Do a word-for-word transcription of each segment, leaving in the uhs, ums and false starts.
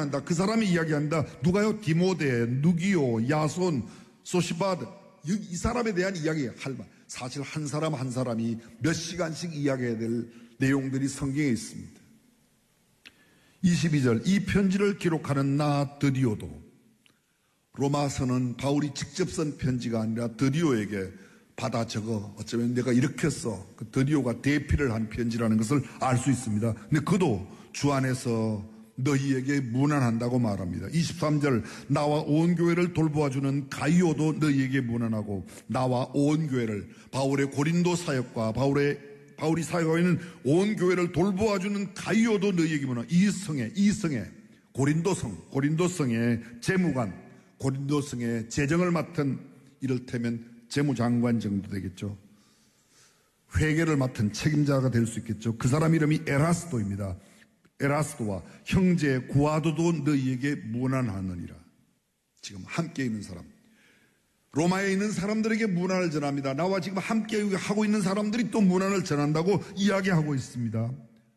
이야기한다. 그 사람이 이야기한다. 누가요? 디모데, 누기오, 야손, 소시바드. 이 사람에 대한 이야기 할 말. 사실 한 사람 한 사람이 몇 시간씩 이야기해야 될 내용들이 성경에 있습니다. 이십이 절, 이 편지를 기록하는 나 드디오도, 로마서는 바울이 직접 쓴 편지가 아니라 드디오에게 받아 적어, 어쩌면 내가 이렇게 써, 그 드디오가 대피를 한 편지라는 것을 알 수 있습니다. 근데 그도 주 안에서 너희에게 문안한다고 말합니다. 이십삼 절, 나와 온 교회를 돌보아주는 가이오도 너희에게 문안하고, 나와 온 교회를, 바울의 고린도 사역과 바울의 바울이 사역하고 있는 온 교회를 돌보아주는 가이오도 너희에게 문안. 이 성에, 이 성에, 고린도성, 고린도성의 재무관, 고린도성의 재정을 맡은, 이를테면 재무장관 정도 되겠죠. 회계를 맡은 책임자가 될 수 있겠죠. 그 사람 이름이 에라스도입니다. 에라스도와 형제 구아도도 너희에게 문안하느니라. 지금 함께 있는 사람, 로마에 있는 사람들에게 문안을 전합니다. 나와 지금 함께 하고 있는 사람들이 또 문안을 전한다고 이야기하고 있습니다.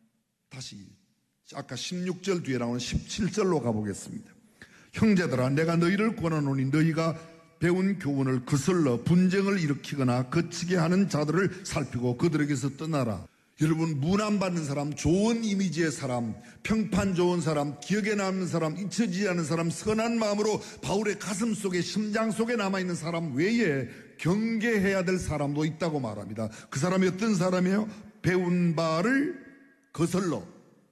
다시 아까 십육 절 뒤에 나오는 십칠 절로 가보겠습니다. 형제들아, 내가 너희를 권하노니 너희가 배운 교훈을 거슬러 분쟁을 일으키거나 거치게 하는 자들을 살피고 그들에게서 떠나라. 여러분, 문안받는 사람, 좋은 이미지의 사람, 평판 좋은 사람, 기억에 남는 사람, 잊혀지지 않는 사람, 선한 마음으로 바울의 가슴 속에, 심장 속에 남아있는 사람 외에 경계해야 될 사람도 있다고 말합니다. 그 사람이 어떤 사람이에요? 배운 바를 거슬러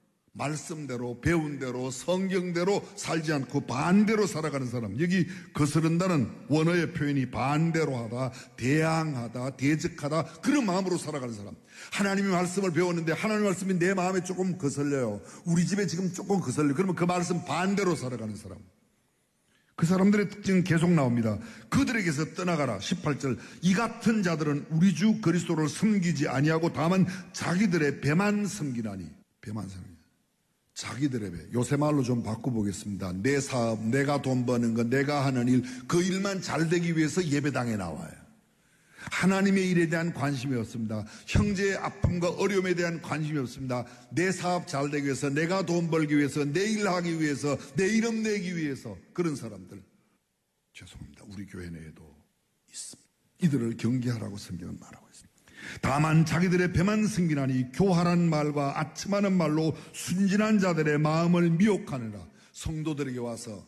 말씀대로, 배운 대로, 성경대로 살지 않고 반대로 살아가는 사람. 여기 거스른다는 원어의 표현이 반대로 하다, 대항하다, 대적하다, 그런 마음으로 살아가는 사람. 하나님의 말씀을 배웠는데 하나님의 말씀이 내 마음에 조금 거슬려요. 우리 집에 지금 조금 거슬려요. 그러면 그 말씀 반대로 살아가는 사람. 그 사람들의 특징은 계속 나옵니다. 그들에게서 떠나가라. 십팔 절, 이 같은 자들은 우리 주 그리스도를 섬기지 아니하고 다만 자기들의 배만 섬기나니. 배만 섬기나니. 자기들의 배. 요새 말로 좀 바꿔보겠습니다. 내 사업, 내가 돈 버는 거, 내가 하는 일, 그 일만 잘 되기 위해서 예배당에 나와요. 하나님의 일에 대한 관심이 없습니다. 형제의 아픔과 어려움에 대한 관심이 없습니다. 내 사업 잘 되기 위해서, 내가 돈 벌기 위해서, 내 일 하기 위해서, 내 이름 내기 위해서, 그런 사람들. 죄송합니다. 우리 교회 내에도 있습니다. 이들을 경계하라고 성경은 말하고 있습니다. 다만 자기들의 배만 승기나니 교활한 말과 아첨하는 말로 순진한 자들의 마음을 미혹하느라. 성도들에게 와서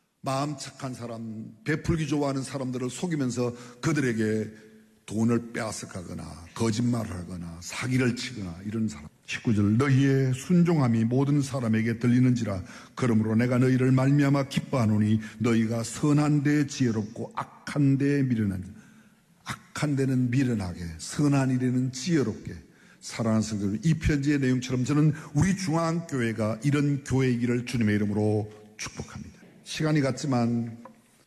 마음 착한 사람, 베풀기 좋아하는 사람들을 속이면서 그들에게 돈을 빼앗아가거나 거짓말을 하거나 사기를 치거나 이런 사람. 십구 절, 너희의 순종함이 모든 사람에게 들리는지라. 그러므로 내가 너희를 말미암아 기뻐하노니 너희가 선한 데에 지혜롭고 악한 데에 미련한 자. 악한 데는 미련하게, 선한 일에는 지혜롭게 사랑하는 성도, 이 편지의 내용처럼 저는 우리 중앙교회가 이런 교회이기를 주님의 이름으로 축복합니다. 시간이 갔지만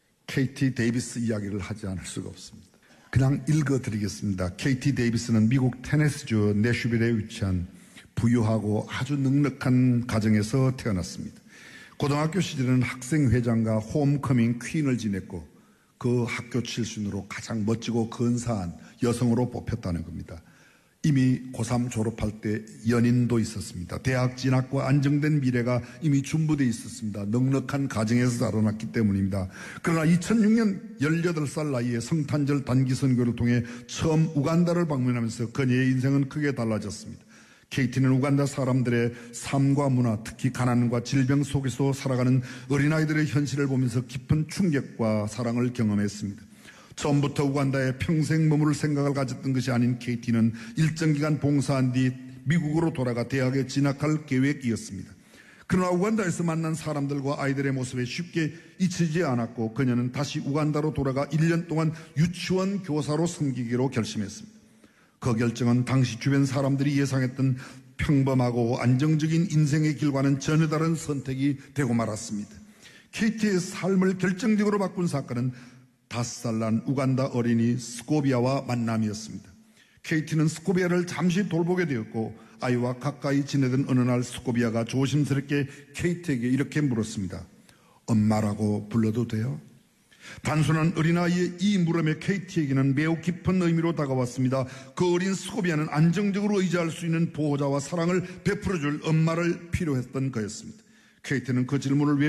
케이티 데이비스 이야기를 하지 않을 수가 없습니다. 그냥 읽어드리겠습니다. 케이티 데이비스는 미국 테네시주 내슈빌에 위치한 부유하고 아주 넉넉한 가정에서 태어났습니다. 고등학교 시절에는 학생회장과 홈커밍 퀸을 지냈고 그 학교 출신으로 가장 멋지고 근사한 여성으로 뽑혔다는 겁니다. 이미 고삼 졸업할 때 연인도 있었습니다. 대학 진학과 안정된 미래가 이미 준비되어 있었습니다. 넉넉한 가정에서 자라났기 때문입니다. 그러나 이천육 년 열여덟 살 나이에 성탄절 단기 선교를 통해 처음 우간다를 방문하면서 그녀의 인생은 크게 달라졌습니다. 케이티는 우간다 사람들의 삶과 문화, 특히 가난과 질병 속에서 살아가는 어린아이들의 현실을 보면서 깊은 충격과 사랑을 경험했습니다. 처음부터 우간다에 평생 머무를 생각을 가졌던 것이 아닌 케이티는 일정 기간 봉사한 뒤 미국으로 돌아가 대학에 진학할 계획이었습니다. 그러나 우간다에서 만난 사람들과 아이들의 모습에 쉽게 잊히지 않았고 그녀는 다시 우간다로 돌아가 일 년 동안 유치원 교사로 섬기기로 결심했습니다. 그 결정은 당시 주변 사람들이 예상했던 평범하고 안정적인 인생의 길과는 전혀 다른 선택이 되고 말았습니다. 케이티의 삶을 결정적으로 바꾼 사건은 다섯 살 난 우간다 어린이 스코비아와 만남이었습니다. 케이티는 스코비아를 잠시 돌보게 되었고 아이와 가까이 지내던 어느 날 스코비아가 조심스럽게 케이티에게 이렇게 물었습니다. 엄마라고 불러도 돼요? 단순한 어린아이의 이 물음에 케이티에게는 매우 깊은 의미로 다가왔습니다. 그 어린 스코비아는 안정적으로 의지할 수 있는 보호자와 사랑을 베풀어줄 엄마를 필요했던 거였습니다. 케이티는 그 질문을 왜